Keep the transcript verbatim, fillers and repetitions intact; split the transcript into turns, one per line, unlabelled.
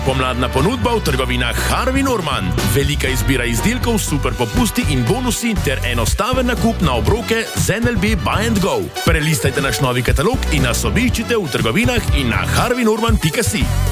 Pomladna ponudba v trgovinah Harvey Norman. Velika izbira izdelkov, super popusti in bonusi ter enostaven nakup na obroke z N L B Buy and Go. Prelistajte naš novi katalog in nas obiščite v trgovinah in na harvey norman pika si.